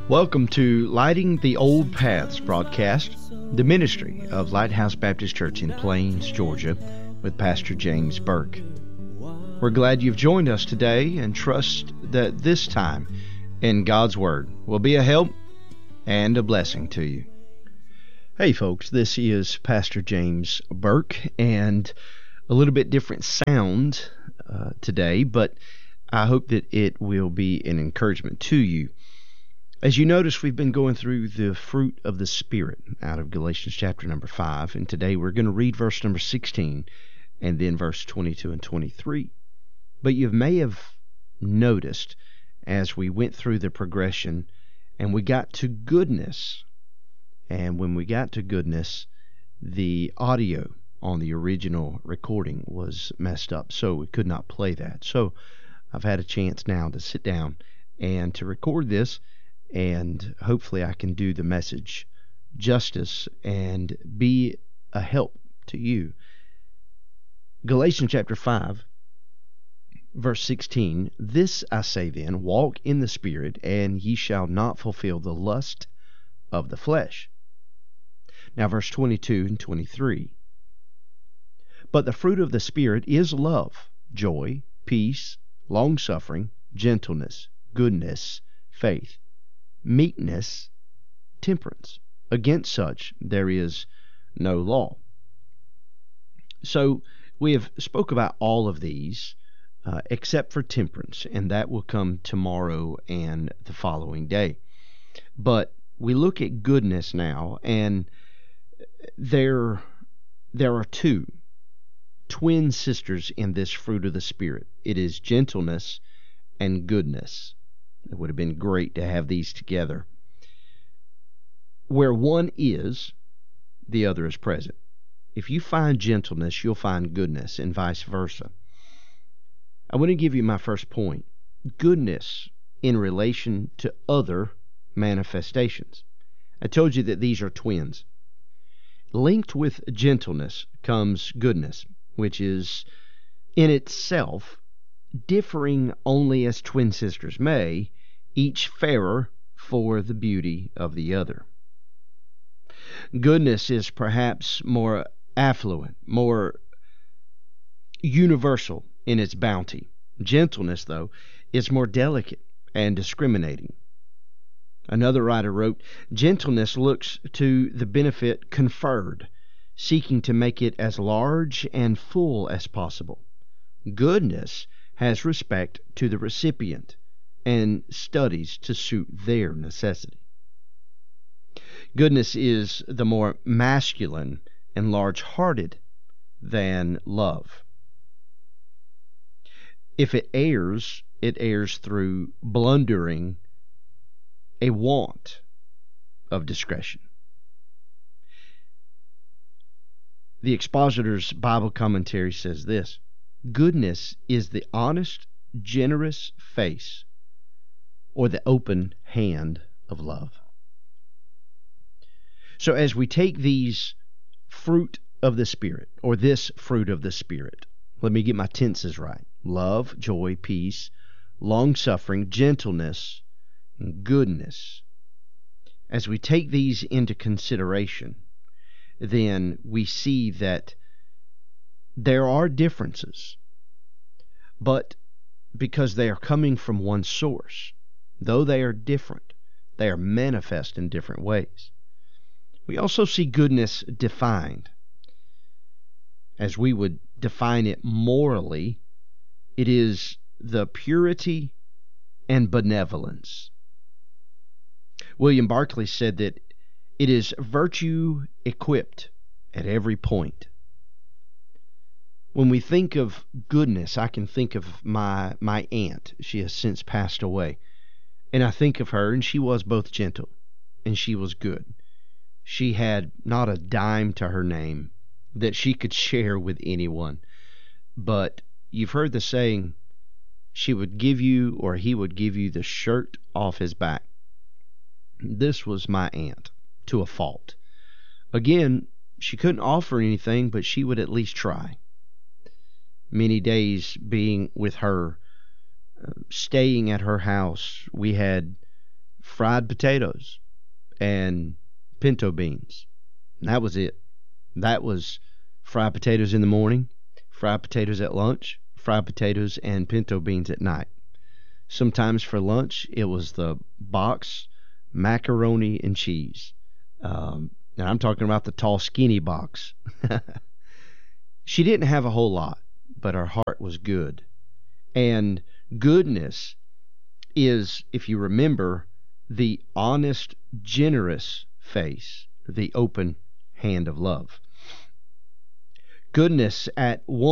Welcome to Lighting the Old Paths broadcast, the ministry of Lighthouse Baptist Church in Plains, Georgia, with Pastor James Burke. We're glad you've joined us today and trust that this time in God's Word will be a help and a blessing to you. Hey folks, this is Pastor James Burke, and a little bit different sound today, but I hope that it will be an encouragement to you. As you notice, we've been going through the fruit of the Spirit out of Galatians chapter number 5, and today we're going to read verse number 16 and then verse 22 and 23. But you may have noticed as we went through the progression and we got to goodness, and when we got to goodness, the audio on the original recording was messed up, so we could not play that. So I've had a chance now to sit down and to record this, and hopefully I can do the message justice and be a help to you. Galatians chapter 5, verse 16, "This I say then, walk in the Spirit, and ye shall not fulfill the lust of the flesh." Now verse 22 and 23, "But the fruit of the Spirit is love, joy, peace, long-suffering, gentleness, goodness, faith, meekness, temperance. Against such there is no law." So we have spoke about all of these except for temperance, and that will come tomorrow and the following day. But we look at goodness now, and there are two twin sisters in this fruit of the Spirit. It is gentleness and goodness. It would have been great to have these together. Where one is, the other is present. If you find gentleness, you'll find goodness, and vice versa. I want to give you my first point. Goodness in relation to other manifestations. I told you that these are twins. Linked with gentleness comes goodness, which is in itself differing only as twin sisters may, each fairer for the beauty of the other. Goodness is perhaps more affluent, more universal in its bounty. Gentleness, though, is more delicate and discriminating. Another writer wrote, "Gentleness looks to the benefit conferred, seeking to make it as large and full as possible. Goodness has respect to the recipient and studies to suit their necessity." Goodness is the more masculine and large-hearted than love. If it errs through blundering a want of discretion. The Expositor's Bible Commentary says this: "Goodness is the honest, generous face or the open hand of love." So as we take these fruit of the Spirit, or this fruit of the Spirit, let me get my tenses right: love, joy, peace, long-suffering, gentleness, and goodness. As we take these into consideration, then we see that there are differences, but because they are coming from one source, though they are different, they are manifest in different ways. We also see goodness defined. As we would define it morally, it is the purity and benevolence. William Barclay said that it is virtue equipped at every point. When we think of goodness, I can think of my aunt. She has since passed away. And I think of her, and she was both gentle, and she was good. She had not a dime to her name that she could share with anyone. But you've heard the saying, she would give you, or he would give you, the shirt off his back. This was my aunt, to a fault. Again, she couldn't offer anything, but she would at least try. Many days being with her, staying at her house, we had fried potatoes and pinto beans. And that was it. That was fried potatoes in the morning, fried potatoes at lunch, fried potatoes and pinto beans at night. Sometimes for lunch, it was the box macaroni and cheese. And I'm talking about the tall, skinny box. She didn't have a whole lot, but her heart was good. And goodness is, if you remember, the honest, generous face, the open hand of love. Goodness at one